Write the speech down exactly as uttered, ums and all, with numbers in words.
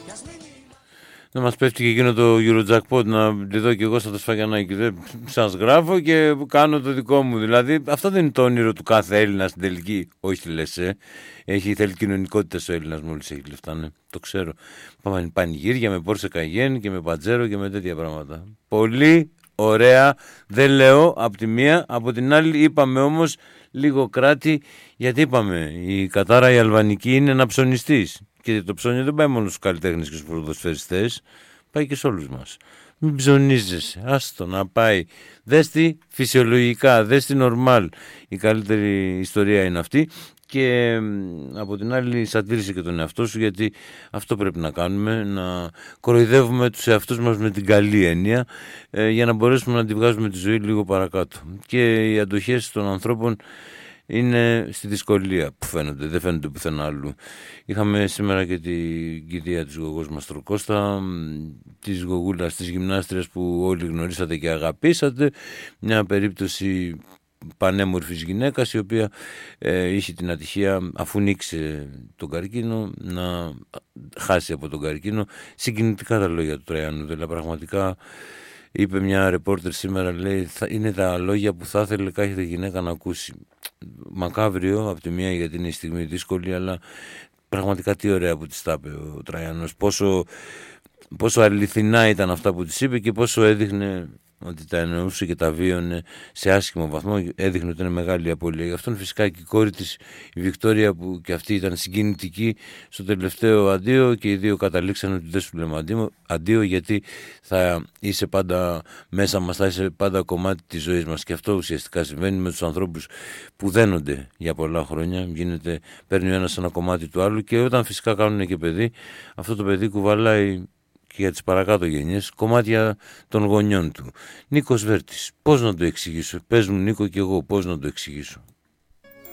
Να μας πέφτει και εκείνο το Eurojackpot, να δω και εγώ σαν το Σφαγιανάκι. Σας γράφω και κάνω το δικό μου. Δηλαδή, αυτό δεν είναι το όνειρο του κάθε Έλληνα στην τελική. Όχι, λες, ε. Έχει, θέλει κοινωνικότητα ο Έλληνας μόλις έχει λεφτά, ναι. Το ξέρω. Πάμε πανηγύρια με Porsche Cayenne και με Pajero και με τέτοια πράγματα. Πολύ ωραία. Δεν λέω από τη μία. Από την άλλη, είπαμε όμως λίγο κράτη, γιατί είπαμε η κατάρα η αλβανική είναι να ψωνιστείς. Και το ψώνιο δεν πάει μόνο στους καλλιτέχνες και στους ποδοσφαιριστές, πάει και σε όλους μας. Μην ψωνίζεσαι, άστο να πάει. Δες τη φυσιολογικά, δες τη νορμάλ. Η καλύτερη ιστορία είναι αυτή. Και από την άλλη σατήρισε και τον εαυτό σου, γιατί αυτό πρέπει να κάνουμε, να κοροϊδεύουμε τους εαυτούς μας με την καλή έννοια, ε, για να μπορέσουμε να τη βγάζουμε τη ζωή λίγο παρακάτω. Και οι αντοχές των ανθρώπων είναι στη δυσκολία που φαίνονται, δεν φαίνονται πουθενά άλλου. Είχαμε σήμερα και την κηδεία της γογός Μαστροκώστα, της γογούλας της γυμνάστριας που όλοι γνωρίσατε και αγαπήσατε, μια περίπτωση πανέμορφης γυναίκας η οποία ε, είχε την ατυχία, αφού νίξε τον καρκίνο, να χάσει από τον καρκίνο. Συγκινητικά τα λόγια του Τραϊάνου, δηλαδή πραγματικά. Είπε μια ρεπόρτερ σήμερα, λέει, θα, είναι τα λόγια που θα ήθελε κάθε γυναίκα να ακούσει. Μακάβριο από τη μία, γιατί είναι η στιγμή δύσκολη, αλλά πραγματικά τι ωραία που της τα είπε ο Τραϊάνος. Πόσο, πόσο αληθινά ήταν αυτά που της είπε και πόσο έδειχνε ότι τα εννοούσε και τα βίωνε σε άσχημο βαθμό, έδειχνε ότι είναι μεγάλη απώλεια. Γι' αυτόν φυσικά και η κόρη της, η Βικτόρια, που και αυτή ήταν συγκινητική στο τελευταίο αντίο, και οι δύο καταλήξαν ότι δεν σου λέμε αντίο, αντίο γιατί θα είσαι πάντα μέσα μας, θα είσαι πάντα κομμάτι της ζωής μας. Και αυτό ουσιαστικά συμβαίνει με τους ανθρώπους που δένονται για πολλά χρόνια. Γίνεται, παίρνει ο ένας ένα κομμάτι του άλλου, και όταν φυσικά κάνουν και παιδί, αυτό το παιδί κουβαλάει και για τις παρακάτω γενιές κομμάτια των γονιών του. Νίκος Βέρτης, πώς να το εξηγήσω? Πες μου, Νίκο, και εγώ πώς να το εξηγήσω.